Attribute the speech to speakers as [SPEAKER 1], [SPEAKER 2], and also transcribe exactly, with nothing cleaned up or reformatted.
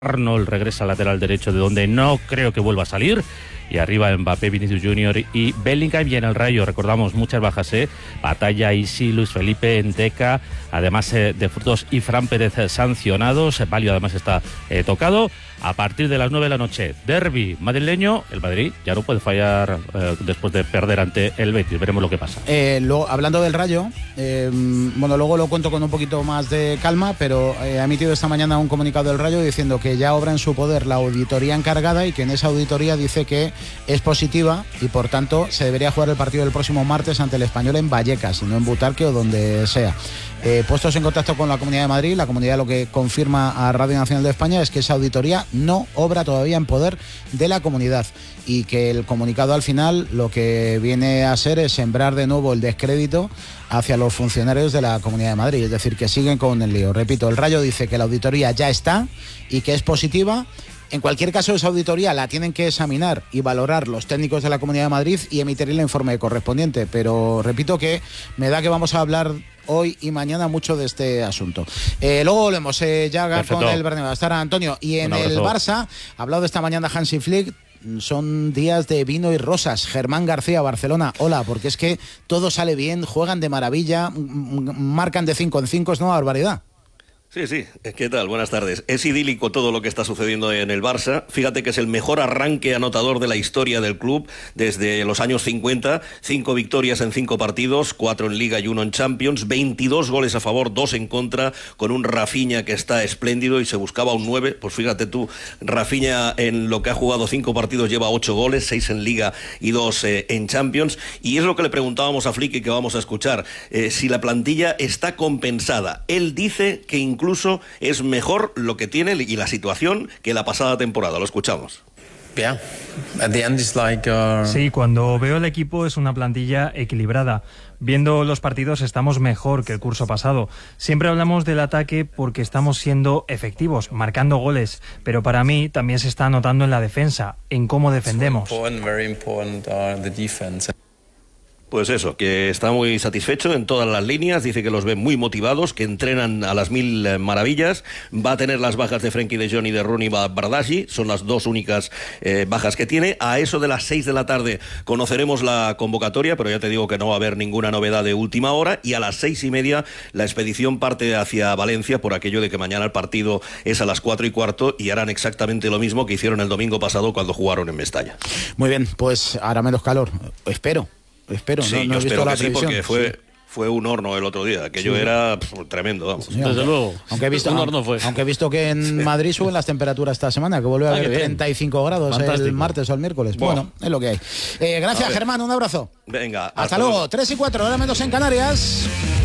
[SPEAKER 1] Arnold regresa al lateral derecho, de donde no creo que vuelva a salir. Y arriba Mbappé, Vinicius Junior y Bellingham. Y en el Rayo, recordamos, muchas bajas, ¿eh? Batalla, Isi, Luis Felipe, Enteca, además eh, de Frutos y Fran Pérez eh, sancionados. Valio además está eh, tocado. A partir de las nueve de la noche, derbi madrileño. El Madrid ya no puede fallar eh, después de perder ante el Betis. Veremos lo que pasa.
[SPEAKER 2] Eh, lo, hablando del Rayo, eh, bueno, luego lo cuento con un poquito más de calma, pero eh, ha emitido esta mañana un comunicado del Rayo diciendo que ya obra en su poder la auditoría encargada y que en esa auditoría dice que es positiva y por tanto se debería jugar el partido del próximo martes ante el Español en Vallecas y no en Butarque o donde sea. Eh, puestos en contacto con la Comunidad de Madrid, la Comunidad lo que confirma a Radio Nacional de España es que esa auditoría no obra todavía en poder de la comunidad y que el comunicado al final lo que viene a ser es sembrar de nuevo el descrédito hacia los funcionarios de la Comunidad de Madrid, es decir, que siguen con el lío. Repito, el Rayo dice que la auditoría ya está y que es positiva. En cualquier caso, esa auditoría la tienen que examinar y valorar los técnicos de la Comunidad de Madrid y emitir el informe correspondiente. Pero repito que me da que vamos a hablar hoy y mañana mucho de este asunto. Eh, luego volvemos eh, ya Perfecto. Con el Bernabéu. Estará Antonio. Y en el Barça, ha hablado esta mañana Hansi Flick. Son días de vino y rosas. Germán García, Barcelona, hola, porque es que todo sale bien, juegan de maravilla, marcan de cinco en cinco, es una barbaridad.
[SPEAKER 3] Sí, sí, ¿qué tal? Buenas tardes. Es idílico todo lo que está sucediendo en el Barça. Fíjate que es el mejor arranque anotador de la historia del club desde los años cincuenta. Cinco victorias en cinco partidos, cuatro en Liga y uno en Champions. veintidós goles a favor, dos en contra, con un Rafinha que está espléndido y se buscaba un nueve. Pues fíjate tú, Rafinha en lo que ha jugado cinco partidos lleva ocho goles, seis en Liga y dos eh, en Champions. Y es lo que le preguntábamos a Flick y que vamos a escuchar. Eh, si la plantilla está compensada. Él dice que incluso Incluso es mejor lo que tiene y la situación que la pasada temporada. Lo escuchamos.
[SPEAKER 4] Yeah. At the end it's like, uh...
[SPEAKER 5] Sí, cuando veo el equipo es una plantilla equilibrada. Viendo los partidos estamos mejor que el curso pasado. Siempre hablamos del ataque porque estamos siendo efectivos, marcando goles. Pero para mí también se está notando en la defensa, en cómo defendemos.
[SPEAKER 4] Important, very important, uh, the defense.
[SPEAKER 3] Pues eso, que está muy satisfecho en todas las líneas, dice que los ve muy motivados, que entrenan a las mil maravillas, va a tener las bajas de Frenkie de Jong y de Rooney Bardghji, son las dos únicas eh, bajas que tiene. A eso de las seis de la tarde conoceremos la convocatoria, pero ya te digo que no va a haber ninguna novedad de última hora, y a las seis y media la expedición parte hacia Valencia por aquello de que mañana el partido es a las cuatro y cuarto y harán exactamente lo mismo que hicieron el domingo pasado cuando jugaron en Mestalla.
[SPEAKER 2] Muy bien, pues hará menos calor, espero. Espero,
[SPEAKER 3] sí,
[SPEAKER 2] no, no
[SPEAKER 3] yo
[SPEAKER 2] he
[SPEAKER 3] espero
[SPEAKER 2] visto la
[SPEAKER 3] que sí, porque fue...
[SPEAKER 2] Sí.
[SPEAKER 3] Fue un horno el otro día, aquello sí. era pff, tremendo, vamos.
[SPEAKER 2] Sí, desde luego. Aunque he visto, un horno fue. Aunque he visto que en sí. Madrid suben las temperaturas esta semana, que vuelve a haber ah, treinta y cinco grados Fantástico. El martes o el miércoles. Bueno, bueno es lo que hay. Eh, gracias, Germán, un abrazo.
[SPEAKER 3] Venga.
[SPEAKER 2] Hasta, hasta luego. luego. tres y cuatro, ahora menos en Canarias.